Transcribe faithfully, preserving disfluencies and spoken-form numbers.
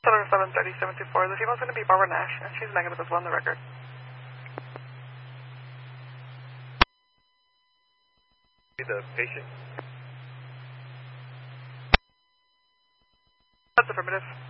Center seven thirty seven two four. The female's going to be Barbara Nash, and she's negative as well on the record. The patient? That's affirmative.